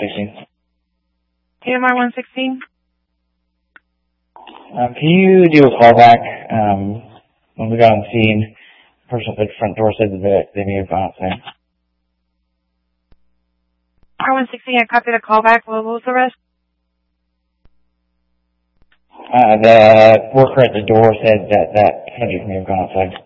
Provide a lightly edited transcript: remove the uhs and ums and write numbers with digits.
116. AMR 116. Can you do a callback? When we got on the scene, the person at the front door said that they may have gone outside. R116, I copied a callback. What was the rest? The worker at the door said that subject may have gone outside.